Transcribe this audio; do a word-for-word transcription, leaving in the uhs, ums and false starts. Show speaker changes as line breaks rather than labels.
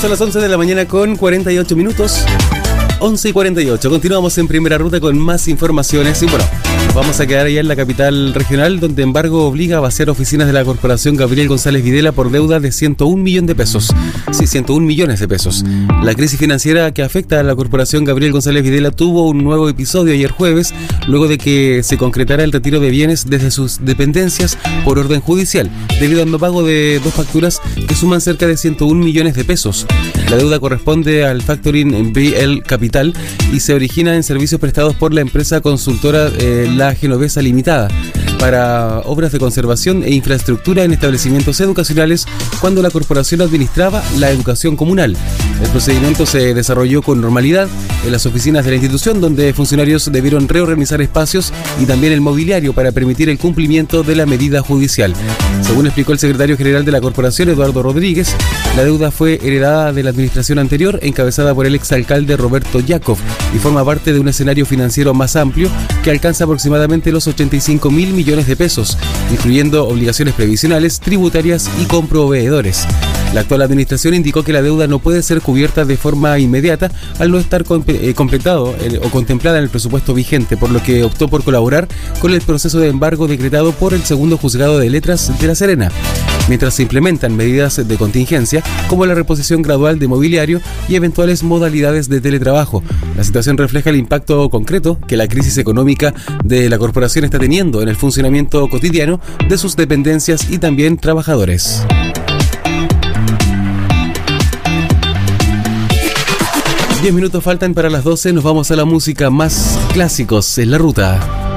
Son las once de la mañana con cuarenta y ocho minutos. once y cuarenta y ocho. Continuamos en Primera Ruta con más informaciones. Y bueno, vamos a quedar allá en la capital regional, donde embargo obliga a vaciar oficinas de la Corporación Gabriel González Videla por deuda de ciento un millones de pesos. Sí, ciento un millones de pesos. La crisis financiera que afecta a la Corporación Gabriel González Videla tuvo un nuevo episodio ayer jueves, luego de que se concretara el retiro de bienes desde sus dependencias por orden judicial, debido al no pago de dos facturas que suman cerca de ciento un millones de pesos. La deuda corresponde al factoring B L Capital y se origina en servicios prestados por la empresa consultora eh, La Genovesa Limitada para obras de conservación e infraestructura en establecimientos educacionales cuando la corporación administraba la educación comunal. El procedimiento se desarrolló con normalidad en las oficinas de la institución, donde funcionarios debieron reorganizar espacios y también el mobiliario para permitir el cumplimiento de la medida judicial. Según explicó el secretario general de la corporación, Eduardo Rodríguez, la deuda fue heredada de la administración anterior, encabezada por el exalcalde Roberto Yakov, y forma parte de un escenario financiero más amplio que alcanza aproximadamente los ochenta y cinco mil millones de pesos, incluyendo obligaciones previsionales, tributarias y con proveedores. La actual administración indicó que la deuda no puede ser cubierta de forma inmediata al no estar com- eh, completado eh, o contemplada en el presupuesto vigente, por lo que optó por colaborar con el proceso de embargo decretado por el segundo juzgado de letras de La Serena, mientras se implementan medidas de contingencia como la reposición gradual de mobiliario y eventuales modalidades de teletrabajo. La situación refleja el impacto concreto que la crisis económica de la corporación está teniendo en el funcionamiento cotidiano de sus dependencias y también trabajadores. diez minutos faltan para las doce, nos vamos a la música, más clásicos en la ruta.